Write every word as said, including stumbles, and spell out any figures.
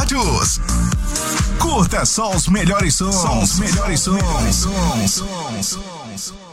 Bluetooth. Curta só os melhores sons. Só os melhores sons. Sons, sons, sons, sons.